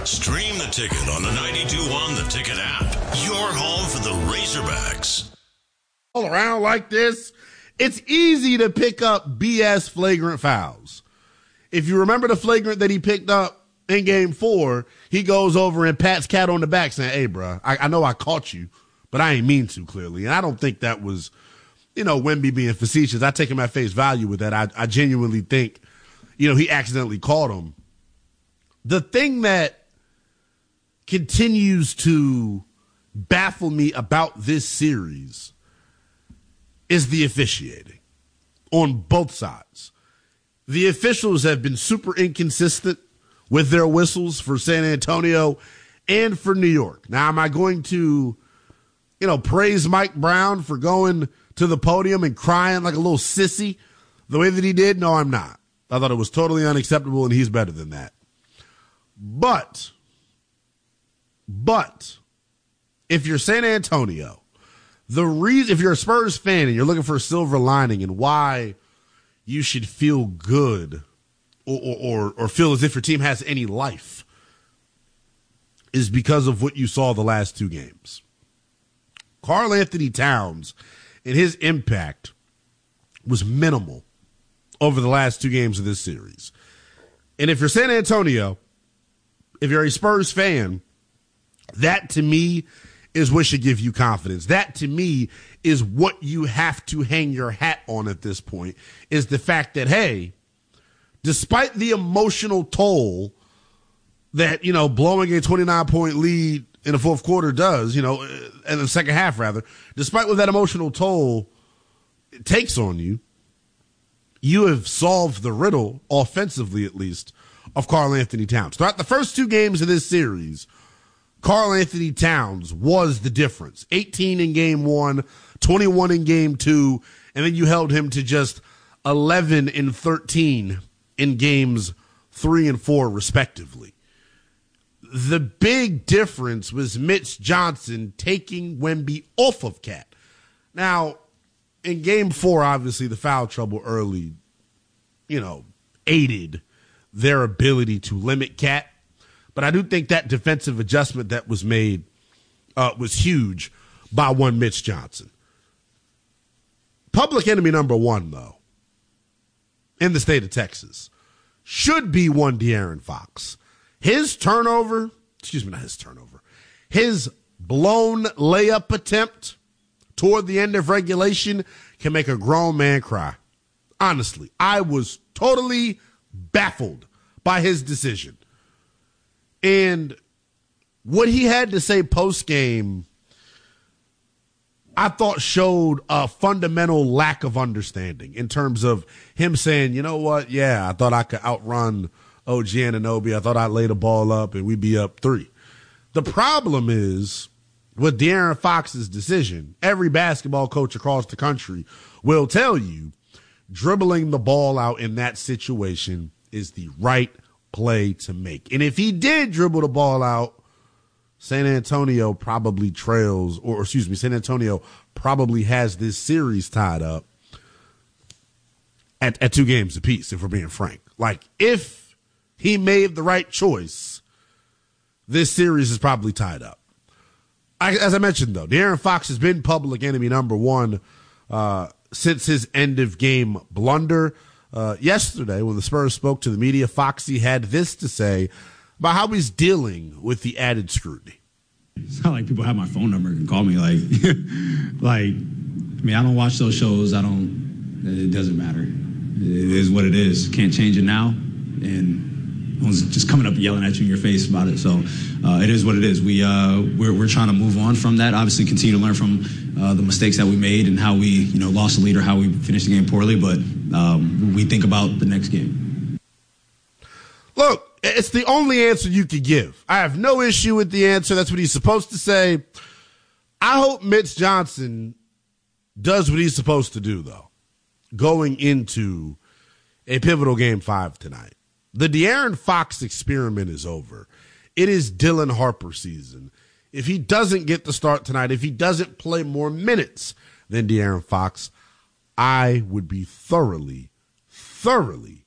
Stream the Ticket on the 92.1 The Ticket app. Your home for the Razorbacks. All around like this, it's easy to pick up BS flagrant fouls. If you remember the flagrant that he picked up in game 4, he goes over and pats Cat on the back saying, hey, bro, I know I caught you, but I ain't mean to, clearly. And I don't think that was, Wemby being facetious. I take him at face value with that. I genuinely think, he accidentally caught him. The thing that continues to baffle me about this series is the officiating on both sides. The officials have been super inconsistent with their whistles for San Antonio and for New York. Now, am I going to, praise Mike Brown for going to the podium and crying like a little sissy the way that he did? No, I'm not. I thought it was totally unacceptable, and he's better than that. But if you're San Antonio, if you're a Spurs fan and you're looking for a silver lining and why you should feel good or feel as if your team has any life, is because of what you saw the last 2 games. Karl-Anthony Towns and his impact was minimal over the last 2 games of this series. And if you're San Antonio, if you're a Spurs fan, that to me is what should give you confidence. That to me is what you have to hang your hat on at this point, is the fact that, hey, despite the emotional toll that, blowing a 29-point lead in the fourth quarter does, in the second half rather, despite what that emotional toll takes on you, you have solved the riddle, offensively at least, of Karl-Anthony Towns. Throughout the first 2 games of this series, Karl-Anthony Towns was the difference. 18 in game 1, 21 in game 2, and then you held him to just 11 and 13 in games 3 and 4, respectively. The big difference was Mitch Johnson taking Wemby off of Cat. Now, in game 4, obviously, the foul trouble early, aided their ability to limit Cat. But I do think that defensive adjustment that was made was huge by one Mitch Johnson. Public enemy number 1, though, in the state of Texas, should be one De'Aaron Fox. His blown layup attempt toward the end of regulation can make a grown man cry. Honestly, I was totally baffled by his decision. And what he had to say post-game, I thought showed a fundamental lack of understanding in terms of him saying, you know what, yeah, I thought I could outrun OG Anunoby. I thought I'd lay the ball up and we'd be up 3. The problem is, with De'Aaron Fox's decision, every basketball coach across the country will tell you dribbling the ball out in that situation is the right play to make. And if he did dribble the ball out, San Antonio probably San Antonio probably has this series tied up at 2 games apiece, if we're being frank. Like, if he made the right choice, this series is probably tied up. As I mentioned, though, De'Aaron Fox has been public enemy number 1 since his end-of-game blunder. Yesterday, when the Spurs spoke to the media, Foxy had this to say about how he's dealing with the added scrutiny. It's not like people have my phone number and call me I don't watch those shows. It doesn't matter. It is what it is. Can't change it now. And no one's just coming up and yelling at you in your face about it. So it is what it is. We're trying to move on from that. Obviously, continue to learn from the mistakes that we made and how we lost the lead or how we finished the game poorly. But we think about the next game. Look, it's the only answer you could give. I have no issue with the answer. That's what he's supposed to say. I hope Mitch Johnson does what he's supposed to do, though, going into a pivotal game 5 tonight. The De'Aaron Fox experiment is over. It is Dylan Harper season. If he doesn't get the start tonight, if he doesn't play more minutes than De'Aaron Fox, I would be thoroughly